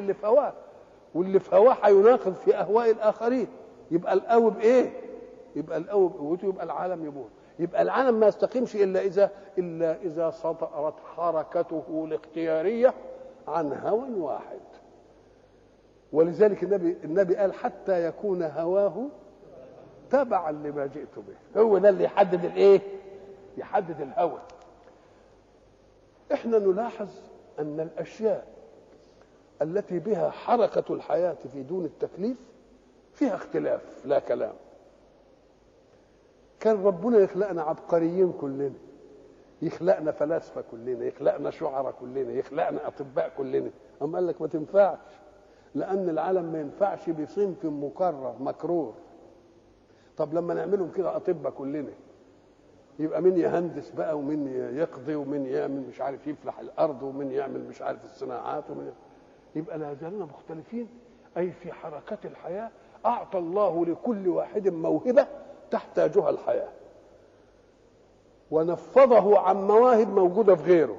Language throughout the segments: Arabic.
اللي في هواه، واللي في هواه هيناقض في اهواء الاخرين. يبقى القوي بايه؟ يبقى القوي بقوته، يبقى العالم يبور. يبقى العالم ما يستقيمش الا اذا صدرت حركته الاختياريه عن هوى واحد. ولذلك النبي قال حتى يكون هواه تبعا لما جئت به. هو ده اللي يحدد الايه؟ يحدد الهوى. احنا نلاحظ ان الاشياء التي بها حركه الحياه في دون التكليف فيها اختلاف لا كلام. كان ربنا يخلقنا عبقريين كلنا، يخلقنا فلاسفه كلنا، يخلقنا شعراء كلنا، يخلقنا اطباء كلنا. اما قال لك ما تنفعش، لان العالم ما ينفعش بصنف مكرر مكرور. طب لما نعملهم كده اطباء كلنا، يبقى مين يهندس بقى، ومين يقضي، ومين يعمل مش عارف يفلح الارض، ومين يعمل مش عارف الصناعات، يبقى لا زالنا مختلفين. اي في حركه الحياه اعطى الله لكل واحد موهبه تحتاجها الحياه، ونفضه عن مواهب موجوده في غيره.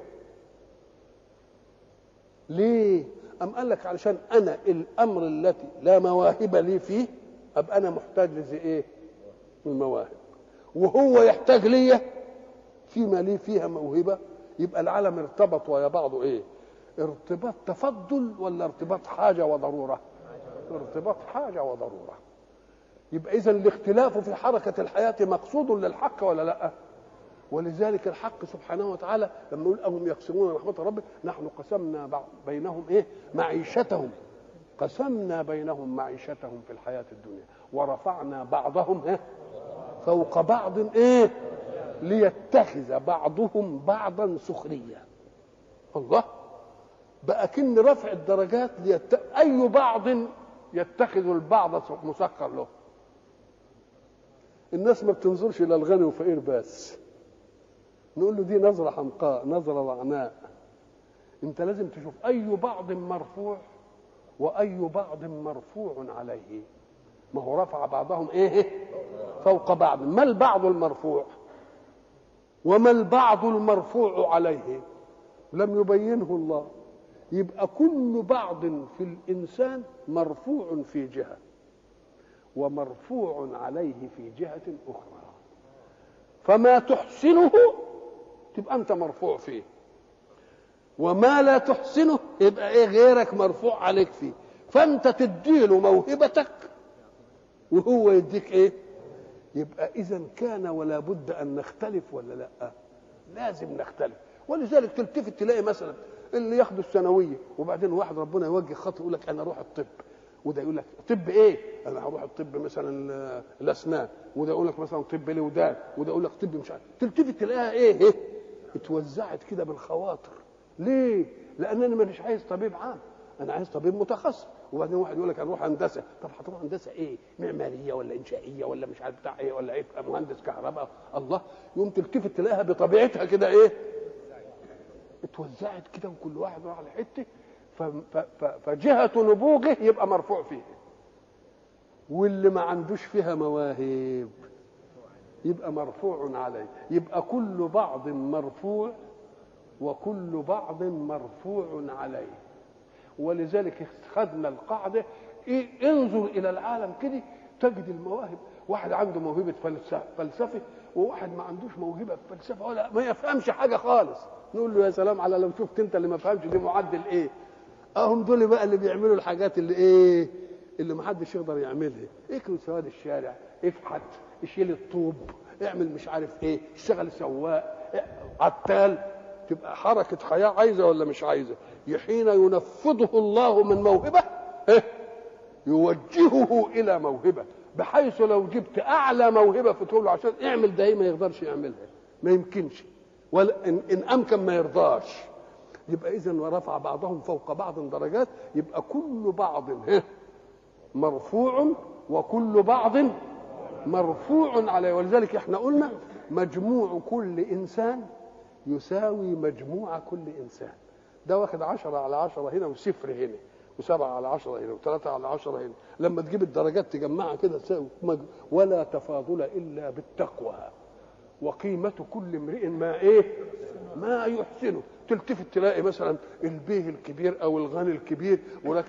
ليه؟ أم قال لك علشان انا الامر التي لا مواهب لي فيه ابقى انا محتاج لزي ايه؟ المواهب، وهو يحتاج لي فيما لي فيها موهبه. يبقى العالم ارتبط ويا بعضه ايه؟ ارتباط تفضل ولا ارتباط حاجه وضروره؟ ارتباط حاجه وضروره. يبقى اذا الاختلاف في حركه الحياه مقصود للحق ولا لا؟ ولذلك الحق سبحانه وتعالى لما يقول أهم يقسمون رحمة ربك نحن قسمنا بينهم ايه؟ معيشتهم. قسمنا بينهم معيشتهم في الحياة الدنيا ورفعنا بعضهم فوق بعض ايه؟ ليتخذ بعضهم بعضا سخريا. الله بقى كن رفع الدرجات اي بعض يتخذ البعض مسخر له. الناس ما بتنظرش الى الغني وفقير بس، نقول له دي نظرة حمقاء، نظرة وعناء. انت لازم تشوف اي بعض مرفوع واي بعض مرفوع عليه. ما هو رفع بعضهم ايه؟ فوق بعض. ما البعض المرفوع وما البعض المرفوع عليه؟ لم يبينه الله. يبقى كل بعض في الانسان مرفوع في جهة ومرفوع عليه في جهة اخرى، فما تحسنه تبقى انت مرفوع فيه، وما لا تحسنه يبقى ايه؟ غيرك مرفوع عليك فيه. فانت تديله موهبتك وهو يديك ايه؟ يبقى اذا كان ولا بد ان نختلف ولا لا؟ لازم نختلف. ولذلك تلتفت تلاقي مثلا اللي ياخدوا الثانويه وبعدين واحد ربنا يوجه خطوه يقول لك انا اروح الطب، وده يقول لك طب ايه؟ انا هروح الطب مثلا الاسنان، وده يقول لك مثلا طب الودان، وده يقول لك طب مش عارف. تلتفت تلاقيها ايه؟ اتوزعت كده بالخواطر. ليه؟ لان انا مش عايز طبيب عام، انا عايز طبيب متخصص. وبعدين واحد يقول لك هنروح هندسه. طب هتروح هندسه ايه؟ معماريه ولا انشائيه ولا مش عارف بتاع ايه ولا ايه؟ مهندس كهرباء. الله يوم تلتفت تلاقيها بطبيعتها كده ايه؟ اتوزعت كده وكل واحد راح لحته. فجهه نبوغه يبقى مرفوع فيه، واللي ما عندوش فيها مواهب يبقى مرفوع عليه. يبقى كل بعض مرفوع وكل بعض مرفوع عليه. ولذلك خدنا القاعده إيه؟ انظر الى العالم كده تجد المواهب. واحد عنده موهبه فلسفه وواحد ما عندوش موهبه في فلسفه ولا ما يفهمش حاجه خالص. نقول له يا سلام على لو شفت انت اللي ما فهمش دي معدل ايه. اهم دول بقى اللي بيعملوا الحاجات اللي ايه؟ اللي ما حدش يقدر يعملها. اكل سواد الشارع، افحت، اشيل الطوب، اعمل مش عارف ايه، اشتغل سواق، عتال. تبقى حركه حياه عايزه ولا مش عايزه؟ حين ينفضه الله من موهبه يوجهه الى موهبه، بحيث لو جبت اعلى موهبه فتقول له عشان اعمل ده ما يقدرش يعملها، ما يمكنش، ولا ان امكن ما يرضاش. يبقى اذا ورفع بعضهم فوق بعض درجات. يبقى كل بعض مرفوع وكل بعض مرفوع عليه. ولذلك احنا قلنا مجموع كل انسان يساوي مجموع كل انسان. ده واخد 10/10 هنا وصفر هنا و7/10 هنا و3/10 هنا. لما تجيب الدرجات تجمعها كده تساوي. ولا تفاضل الا بالتقوى وقيمة كل امرئ ما ايه؟ ما يحسنه. تلتفت تلاقي مثلا البيه الكبير او الغني الكبير ولكن